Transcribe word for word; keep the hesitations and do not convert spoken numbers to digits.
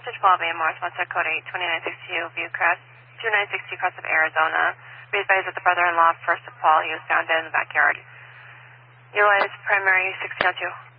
Message Bobby and Morris, West Dakota, twenty-nine sixty-two, Viewcrest, two nine six two, Crest of Arizona. Be advised that the brother-in-law, first of Paul, he was found dead in the backyard. Utilize primary sixteen oh two.